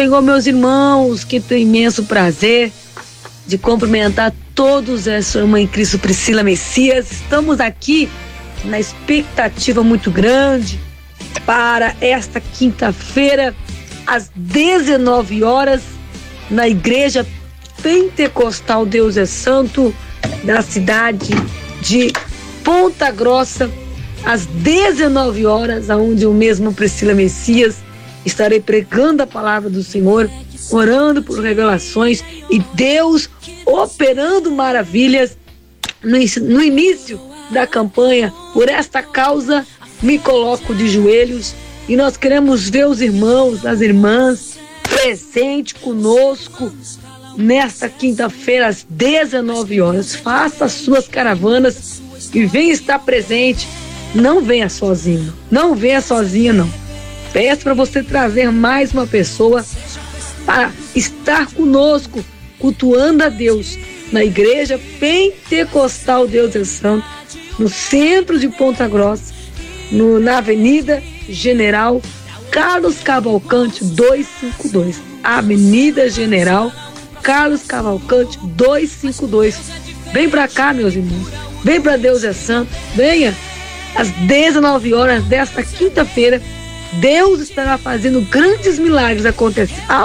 Senhor, meus irmãos, que tenho imenso prazer de cumprimentar todos a sua mãe Cristo Priscila Messias. Estamos aqui na expectativa muito grande para esta quinta-feira, às 19 horas, na Igreja Pentecostal Deus é Santo, da cidade de Ponta Grossa, às 19 horas, onde eu mesmo, Priscila Messias, estarei pregando a palavra do Senhor, orando por revelações e Deus operando maravilhas no início da campanha. Por esta causa, me coloco de joelhos e nós queremos ver os irmãos, as irmãs presentes conosco nesta quinta-feira às 19 horas. Faça as suas caravanas e venha estar presente. Não venha sozinho, não venha sozinha não. Peço para você trazer mais uma pessoa para estar conosco, cultuando a Deus na Igreja Pentecostal Deus é Santo, no centro de Ponta Grossa, na Avenida General Carlos Cavalcante 252. Avenida General Carlos Cavalcante 252. Vem para cá, meus irmãos. Vem para Deus é Santo. Venha às 19 horas desta quinta-feira. Deus estará fazendo grandes milagres acontecer.